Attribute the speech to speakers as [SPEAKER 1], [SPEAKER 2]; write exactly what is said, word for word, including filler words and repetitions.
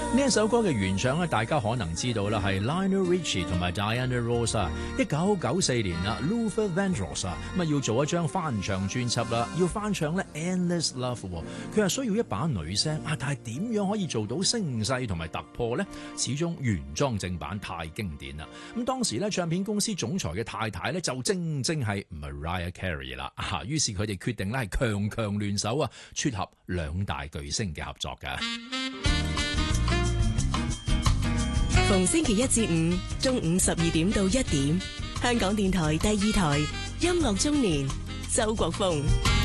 [SPEAKER 1] 呢一首歌嘅原唱咧，大家可能知道啦，係 Lionel Richie 同埋 Diana Ross 啊。一九九四年啦 Luther Vandross 啊，咁啊要做一張翻唱專輯啦，要翻唱咧 Endless Love。佢係需要一把女聲啊，但係點樣可以做到聲勢同埋突破呢？始終原裝正版太經典啦。咁當時咧，唱片公司總裁嘅太太咧就正正係 Mariah Carey 啦。啊，於是佢哋決定咧係強強聯手啊，撮合兩大巨星嘅合作㗎。
[SPEAKER 2] 逢星期一至五中午十二點到一點，香港電台第二台音樂中年，周國峰。